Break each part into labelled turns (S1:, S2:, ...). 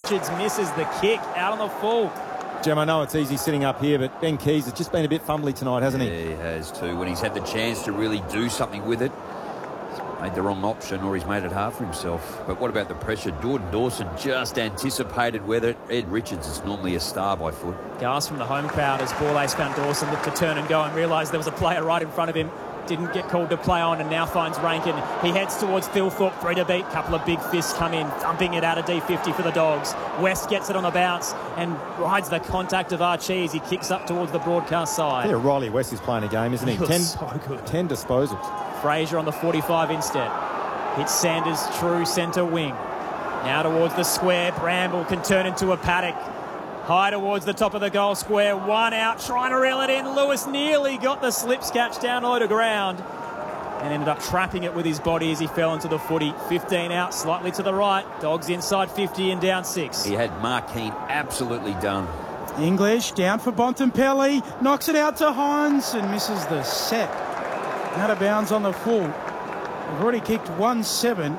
S1: Richards misses the kick out on the full.
S2: Jem, I know it's easy sitting up here, but Ben Keys has just been a bit fumbly tonight, hasn't he?
S3: Yeah, he has too. When he's had the chance to really do something with it, made the wrong option or he's made it hard for himself. But what about the pressure? Jordan Dawson just anticipated whether Ed Richards is normally a star by foot.
S1: Gas from the home crowd as Ball Ace found Dawson looked to turn and go and realised there was a player right in front of him. Didn't get called to play on and now finds Rankin. He heads towards Thilthorpe, 3 to beat. Couple of big fists come in, thumping it out of D50 for the Dogs. West gets it on the bounce and rides the contact of Archie as he kicks up towards the broadcast side.
S2: Yeah, Riley West is playing a game, isn't he?
S1: He looks so good.
S2: 10 disposals.
S1: Fraser on the 45 instead. Hits Sanders true centre wing. Now towards the square. Bramble can turn into a paddock. High towards the top of the goal square. One out, trying to reel it in. Lewis nearly got the slips catch down low to ground and ended up trapping it with his body as he fell into the footy. 15 out, slightly to the right. Dogs inside 50 and down 6.
S3: He had Markeen absolutely done.
S4: English down for Bontempelli. Knocks it out to Hines and misses the set. Out of bounds on the full. They've already kicked 1-7.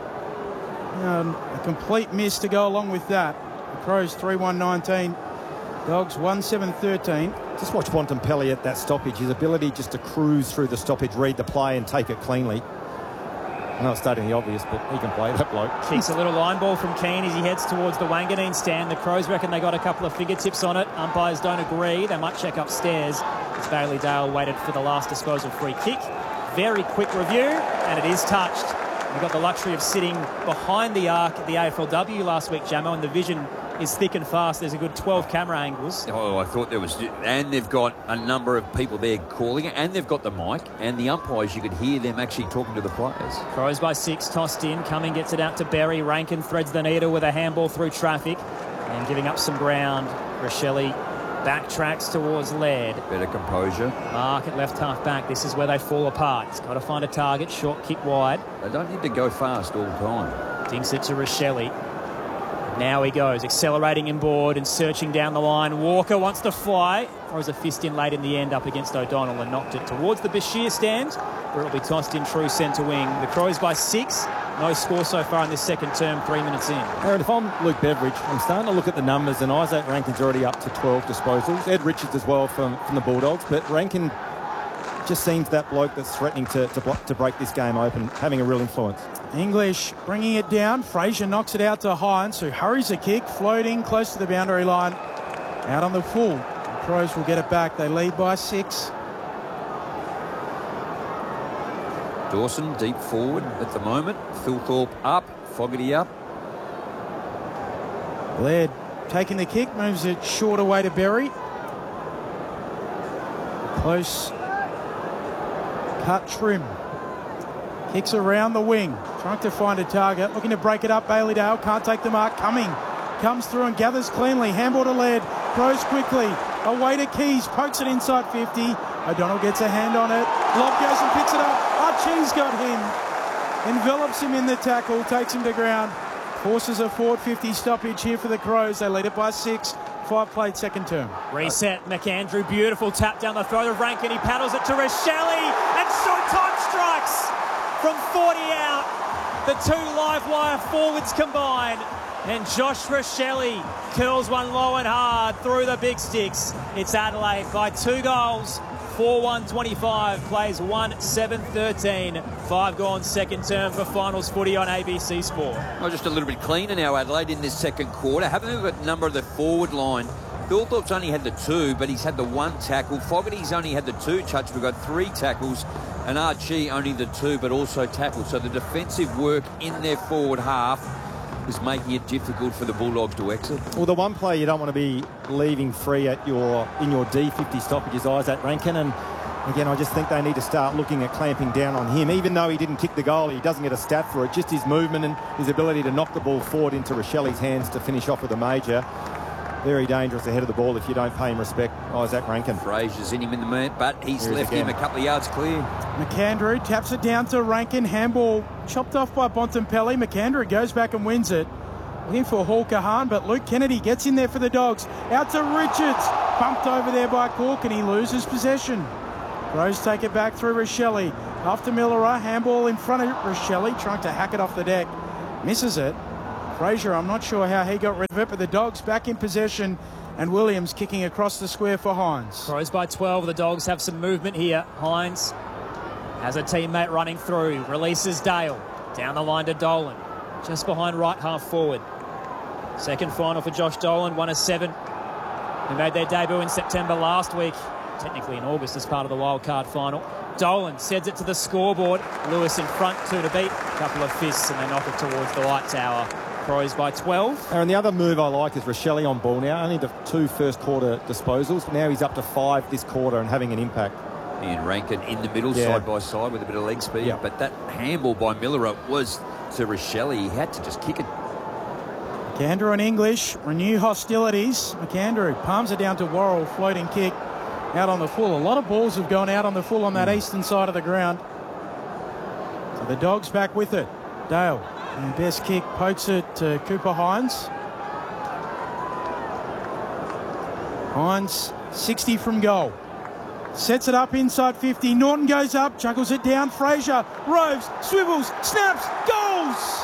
S4: A complete miss to go along with that. The Crows 3-1-19. Dogs 1-7-13.
S2: Just watch Bontempelli at that stoppage. His ability just to cruise through the stoppage, read the play and take it cleanly. I know it's stating the obvious, but he can play, that bloke.
S1: Kicks a little line ball from Keane as he heads towards the Wanganeen stand. The Crows reckon they got a couple of fingertips on it. Umpires don't agree. They might check upstairs. As Bailey Dale waited for the last disposal free kick. Very quick review, and it is touched. We got the luxury of sitting behind the arc at the AFLW last week, Jamo, and the vision is thick and fast. There's a good 12 camera angles.
S3: Oh, I thought there was... And they've got a number of people there calling it, and they've got the mic, and the umpires, you could hear them actually talking to the players.
S1: Crows by 6, tossed in. Cumming gets it out to Berry. Rankin threads the needle with a handball through traffic and giving up some ground. Rochelle backtracks towards Laird.
S3: Better composure.
S1: Mark at left half back. This is where they fall apart. He's got to find a target. Short kick wide.
S3: They don't need to go fast all the time.
S1: Dinks it to Rochelle. Now he goes, accelerating inboard and searching down the line. Walker wants to fly. Throws a fist in late in the end up against O'Donnell and knocked it towards the Bashir stand, where it'll be tossed in true centre wing. The Crows by 6. No score so far in this second term, 3 minutes in.
S2: Aaron, if I'm Luke Beveridge, I'm starting to look at the numbers, and Isaac Rankin's already up to 12 disposals. Ed Richards as well from the Bulldogs, but Rankin just seems that bloke that's threatening to break this game open, having a real influence.
S4: English bringing it down. Fraser knocks it out to Hines, who hurries a kick, floating close to the boundary line. Out on the full. The Crows will get it back. They lead by 6.
S3: Dawson deep forward at the moment. Thilthorpe up. Fogarty up.
S4: Laird taking the kick, moves it short away to Berry. Close cut trim. Kicks around the wing, trying to find a target, looking to break it up. Bailey Dale can't take the mark. Cumming comes through and gathers cleanly. Handball to Laird, throws quickly. Away to Keys, pokes it inside 50. O'Donnell gets a hand on it. Lob goes and picks it up. Archie's got him. Envelops him in the tackle, takes him to ground. Forces a forward 50 stoppage here for the Crows. They lead it by 6. 5 played second term.
S1: Reset, McAndrew, beautiful tap down the throat of Rankin. He paddles it to Rochelle and Showtime strikes from 40 out. The 2 live wire forwards combine. And Josh Rochelle curls one low and hard through the big sticks. It's Adelaide by 2 goals. 4-1-25, plays 1-7-13. 5 gone second term for finals footy on ABC Sport.
S3: Oh, just a little bit cleaner now, Adelaide, in this second quarter. Having a look at the number of the forward line. Thilthorpe's only had the 2, but he's had the 1 tackle. Fogarty's only had the 2 touch. We've got 3 tackles. And Archie only the 2, but also tackles. So the defensive work in their forward half is making it difficult for the Bulldogs to exit.
S2: Well, the one player you don't want to be leaving free in your D50 stoppage is Isaac Rankin, and again, I just think they need to start looking at clamping down on him. Even though he didn't kick the goal, he doesn't get a stat for it. Just his movement and his ability to knock the ball forward into Rochelle's hands to finish off with a major. Very dangerous ahead of the ball if you don't pay him respect, Isaac Rankin.
S3: Fraser's in him in the minute, but he's left him a couple of yards clear.
S4: McAndrew taps it down to Rankin. Handball chopped off by Bontempelli. McAndrew goes back and wins it. Looking for Hall Kahan, but Luke Kennedy gets in there for the Dogs. Out to Richards. Bumped over there by Cork, and he loses possession. Crows take it back through Rochelle. After Millerer, handball in front of Rochelle, trying to hack it off the deck. Misses it. Fraser, I'm not sure how he got rid of it, but the Dogs back in possession, and Williams kicking across the square for Hines.
S1: Crows by 12. The Dogs have some movement here. Hines has a teammate running through. Releases Dale. Down the line to Dolan. Just behind right half forward. Second final for Josh Dolan, 1 of 7. They made their debut in September last week. Technically in August as part of the wildcard final. Dolan sends it to the scoreboard. Lewis in front, 2 to beat. A couple of fists and they knock it towards the light tower. Crows by 12.
S2: And the other move I like is Rochelle on ball now. Only the 2 first quarter disposals. Now he's up to 5 this quarter and having an impact.
S3: And Rankin in the middle, side by side with a bit of leg speed.
S2: Yeah.
S3: But that handball by Miller was to Rochelle. He had to just kick it.
S4: McAndrew and English renew hostilities. McAndrew palms it down to Worrell, floating kick out on the full. A lot of balls have gone out on the full on that eastern side of the ground. So the Dogs back with it. Dale, and best kick, pokes it to Cooper Hines. Hines, 60 from goal. Sets it up inside 50. Norton goes up, chuckles it down. Fraser, roves, swivels, snaps, goals!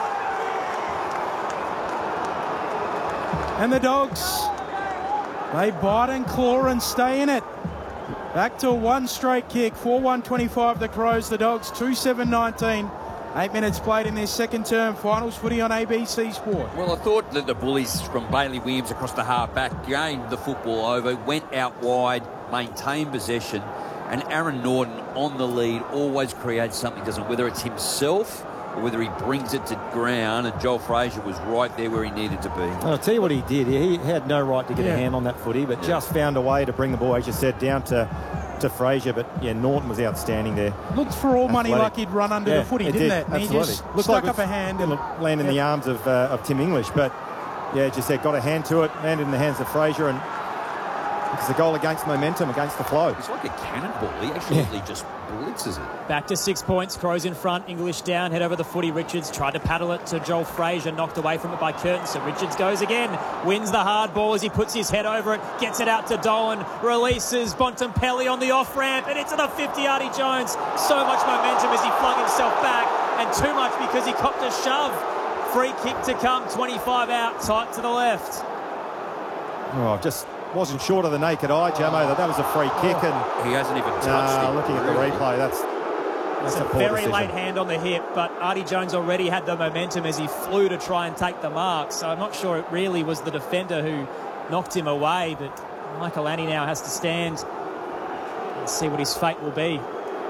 S4: And the Dogs, they bite and claw and stay in it. Back to 1 straight kick, 4-1-25 the Crows. The Dogs 2-7-19. 8 minutes played in their second term. Finals footy on ABC Sport.
S3: Well, I thought that the Bullies from Bailey Williams across the half-back gained the football over, went out wide, maintained possession, and Aaron Norton on the lead always creates something, doesn't, whether it's himself or whether he brings it to ground, and Joel Fraser was right there where he needed to be.
S2: I'll tell you what he did. He had no right to get a hand on that footy, but just found a way to bring the ball, as you said, down to Fraser. But, yeah, Norton was outstanding there.
S4: Looked for all money like he'd run under the footy, didn't it? And he just stuck up a hand.
S2: And land in the arms of Tim English. But, yeah, as you said, got a hand to it, landed in the hands of Fraser, and it's a goal against momentum, against the flow.
S3: It's like a cannonball. He actually just blitzes it.
S1: Back to 6 points. Crows in front. English down. Head over the footy. Richards tried to paddle it to Joel Fraser. Knocked away from it by Curtin. So Richards goes again. Wins the hard ball as he puts his head over it. Gets it out to Dolan. Releases Bontempelli on the off-ramp. And into the 50, Artie Jones. So much momentum as he flung himself back. And too much because he copped a shove. Free kick to come. 25 out. Tight to the left.
S2: Oh, just wasn't short of the naked eye, Jamo, that was a free kick. And
S3: he hasn't even touched it.
S2: Looking at the replay, that's
S1: a very late hand on the hip, but Artie Jones already had the momentum as he flew to try and take the mark. So I'm not sure it really was the defender who knocked him away, but Michael Annie now has to stand and see what his fate will be.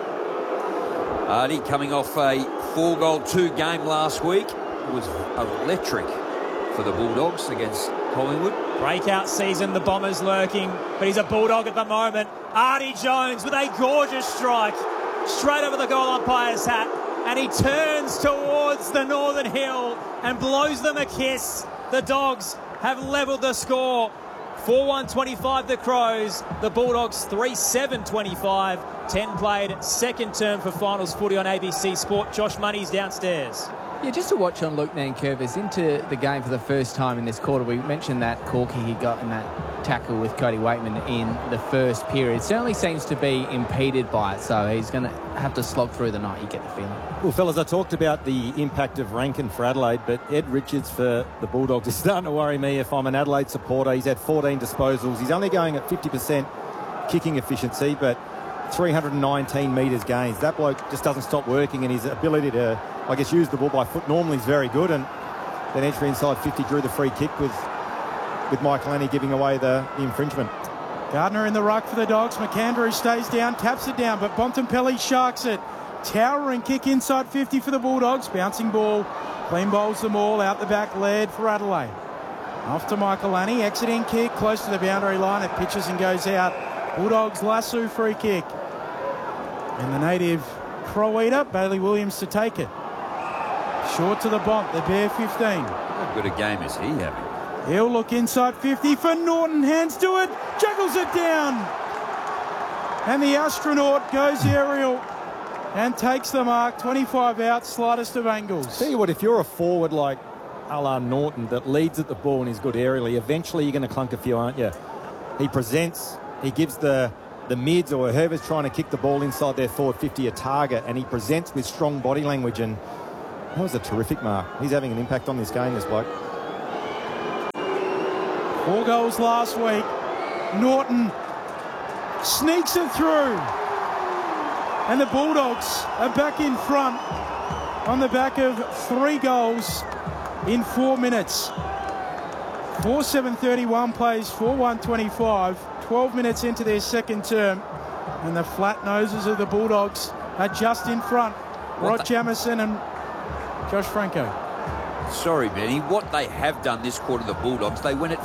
S3: Artie coming off a 4-goal-2 game last week. It was electric for the Bulldogs against Collingwood.
S1: Breakout season, the Bombers lurking, but he's a Bulldog at the moment. Artie Jones with a gorgeous strike, straight over the goal umpire's hat, and he turns towards the Northern Hill and blows them a kiss. The Dogs have levelled the score. 4-1-25 the Crows, the Bulldogs 3-7-25. 10 played, second term for finals footy on ABC Sport. Josh Money's downstairs.
S5: Yeah, just to watch on Luke Nankervis into the game for the first time in this quarter. We mentioned that corky he got in that tackle with Cody Waitman in the first period. Certainly seems to be impeded by it, so he's going to have to slog through the night, you get the feeling.
S2: Well, fellas, I talked about the impact of Rankin for Adelaide, but Ed Richards for the Bulldogs is starting to worry me if I'm an Adelaide supporter. He's had 14 disposals. He's only going at 50% kicking efficiency, but 319 metres gains. That bloke just doesn't stop working, and his ability to, I guess, use the ball by foot normally is very good. And then entry inside 50 drew the free kick with Michael Annie giving away the infringement.
S4: Gardner in the ruck for the Dogs. McAndrew stays down, taps it down, but Bontempelli sharks it. Towering kick inside 50 for the Bulldogs. Bouncing ball, clean bowls them all out the back, led for Adelaide. Off to Michael Annie, exiting kick close to the boundary line. It pitches and goes out. Bulldogs lasso free kick. And the native Crow Eater, Bailey Williams to take it. Short to the Bont, the bare 15.
S3: How good a game is he having?
S4: He'll look inside 50 for Norton, hands to it, juggles it down. And the astronaut goes aerial and takes the mark. 25 out, slightest of angles.
S2: Tell you what, if you're a forward like a la Norton that leads at the ball and is good aerially, eventually you're going to clunk a few, aren't you? He presents, he gives the mids or whoever's trying to kick the ball inside their forward 50 a target, and he presents with strong body language, and That was a terrific mark. He's having an impact on this game, this bloke.
S4: 4 goals last week. Norton sneaks it through. And the Bulldogs are back in front on the back of 3 goals in 4 minutes. 4:7:31 plays, 4:1:25. 12 minutes into their second term. And the flat noses of the Bulldogs are just in front. Rod Jamieson and Josh Franco.
S3: Sorry, Benny. What they have done this quarter, the Bulldogs, they went at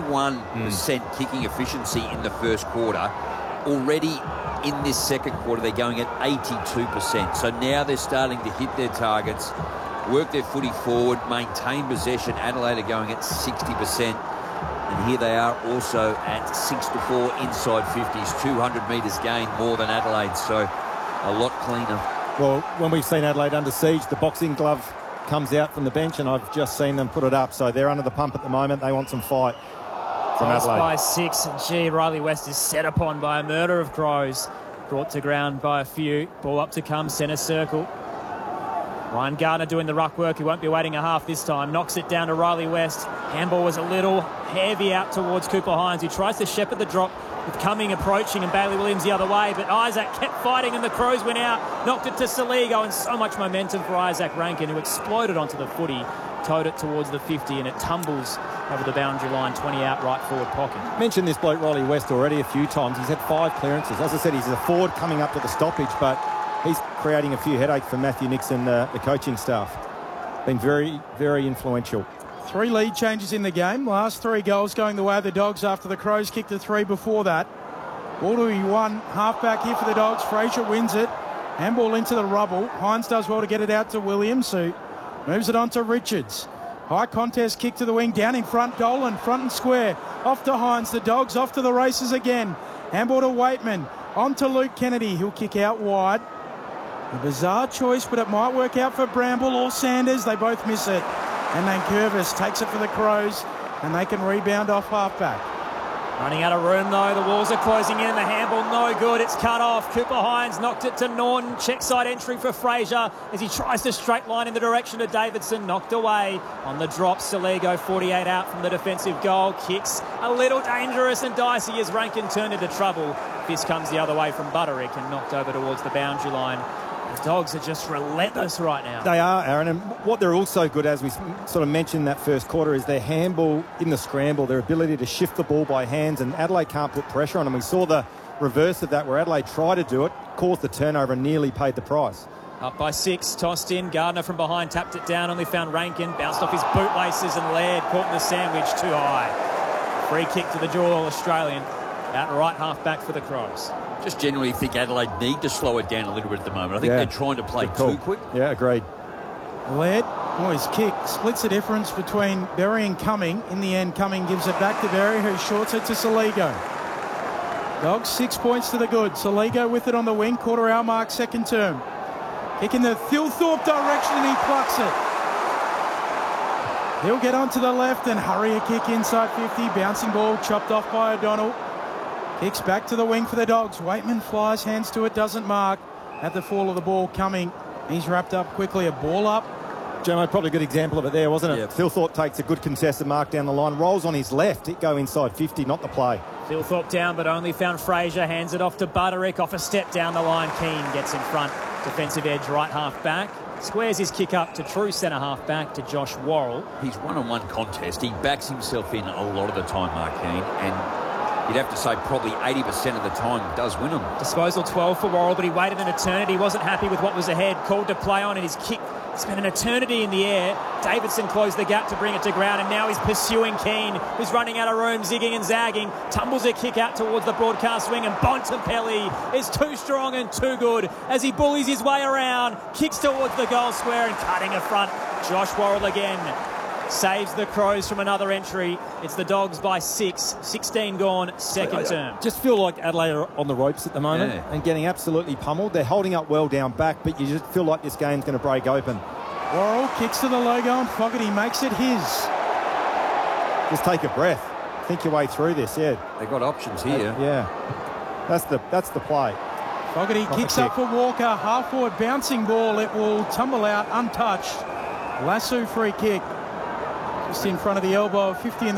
S3: 51% kicking efficiency in the first quarter. Already in this second quarter, they're going at 82%. So now they're starting to hit their targets, work their footy forward, maintain possession. Adelaide are going at 60%. And here they are also at 6-4 inside 50s, 200 metres gained more than Adelaide. So a lot cleaner.
S2: Well, when we've seen Adelaide under siege, the boxing glove comes out from the bench, and I've just seen them put it up. So they're under the pump at the moment. They want some fight from Adelaide.
S1: By 6, and gee, Riley West is set upon by a murder of Crows. Brought to ground by a few. Ball up to come, centre circle. Ryan Gardner doing the ruck work. He won't be waiting a half this time. Knocks it down to Riley West. Handball was a little heavy out towards Cooper Hines, who tries to shepherd the drop with Cumming approaching and Bailey Williams the other way. But Isaac kept fighting and the Crows went out. Knocked it to Saligo, and so much momentum for Isaac Rankin, who exploded onto the footy. Towed it towards the 50 and it tumbles over the boundary line, 20 out right forward pocket.
S2: Mentioned this bloke Riley West already a few times. He's had 5 clearances. As I said, he's a forward coming up to the stoppage, but he's creating a few headaches for Matthew Nixon, the coaching staff. Been very, very influential.
S4: 3 lead changes in the game. Last 3 goals going the way of the Dogs after the Crows kicked the 3 before that. Ball to one halfback here for the Dogs. Fraser wins it. Handball into the rubble. Hines does well to get it out to Williams, who moves it on to Richards. High contest kick to the wing, down in front. Dolan, front and square. Off to Hines. The Dogs off to the races again. Handball to Waitman. On to Luke Kennedy. He'll kick out wide. A bizarre choice, but it might work out for Bramble or Sanders. They both miss it. And then Curvis takes it for the Crows, and they can rebound off halfback.
S1: Running out of room though, the walls are closing in, the handball no good, it's cut off. Cooper Hines knocked it to Norton, check side entry for Fraser as he tries to straight line in the direction of Davidson, knocked away on the drop. Saligo 48 out from the defensive goal, kicks a little dangerous and dicey as Rankin turned into trouble. This comes the other way from Butterick and knocked over towards the boundary line. The Dogs are just relentless right now.
S2: They are, Aaron, and what they're also good, as we sort of mentioned that first quarter, is their handball in the scramble, their ability to shift the ball by hands, and Adelaide can't put pressure on them. We saw the reverse of that where Adelaide tried to do it, caused the turnover and nearly paid the price.
S1: Up by 6, tossed in, Gardner from behind, tapped it down, only found Rankin, bounced off his bootlaces and Laird caught in the sandwich too high. Free kick to the dual Australian, out right half back for the Crows.
S3: Just generally think Adelaide need to slow it down a little bit at the moment. I think they're trying to play too quick.
S2: Yeah, agreed.
S4: Laird, his kick splits the difference between Berry and Cumming. In the end, Cumming gives it back to Berry, who shorts it to Saligo. Dogs 6 points to the good. Saligo with it on the wing, quarter hour mark, second term. Kick in the Thilthorpe direction and he plucks it. He'll get onto the left and hurry a kick inside 50. Bouncing ball chopped off by O'Donnell. Kicks back to the wing for the Dogs. Waitman flies, hands to it, doesn't mark. At the fall of the ball coming. He's wrapped up quickly. A ball up.
S2: Jomo, probably a good example of it there, wasn't it?
S3: Yep.
S2: Thilthorpe takes a good contested mark down the line, rolls on his left. It go inside 50, not the play.
S1: Thilthorpe down, but only found Fraser. Hands it off to Butterick. Off a step down the line. Keane gets in front. Defensive edge, right half back. Squares his kick up to true centre half back to Josh Worrell.
S3: His one-on-one contest, he backs himself in a lot of the time, Mark Keane, and you'd have to say probably 80% of the time does win them.
S1: Disposal 12 for Worrell, but he waited an eternity. Wasn't happy with what was ahead. Called to play on, and his kick spent an eternity in the air. Davidson closed the gap to bring it to ground, and now he's pursuing Keane, who's running out of room, zigging and zagging. Tumbles a kick out towards the broadcast wing, and Bontempelli is too strong and too good as he bullies his way around, kicks towards the goal square and cutting a front. Josh Worrell again saves the Crows from another entry. It's the Dogs by 6, 16 gone, second term.
S2: Just feel like Adelaide are on the ropes at the moment and getting absolutely pummeled. They're holding up well down back, but you just feel like this game's going to break open.
S4: Worrell kicks to the logo and Fogarty makes it his.
S2: Just take a breath. Think your way through this,
S3: They've got options here.
S2: Yeah. That's the play.
S4: Fogarty kicks up for Walker. Half-forward bouncing ball. It will tumble out untouched. Lasso free kick. Just in front of the elbow. 50 in